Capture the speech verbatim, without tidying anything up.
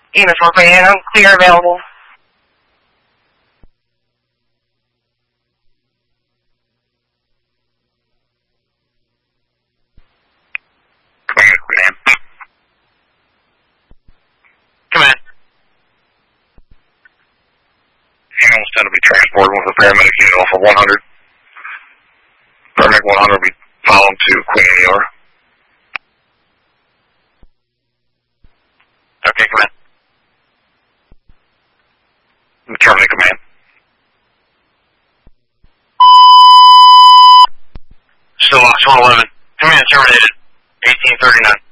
Unit four Queen, clear available. Command, Queen. Command. Ambulance ten will be transported with a paramedic unit off of one hundred. Paramedic one hundred will be followed to Queen Anneora. Okay, command. Terminate command. Still Ox one eleven. Command terminated. eighteen thirty-nine.